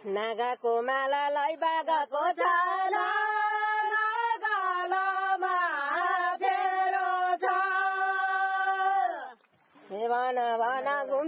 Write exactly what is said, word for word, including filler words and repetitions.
नागाको मालालाई बागाको छाला नागालोमा फेरो छ भन भन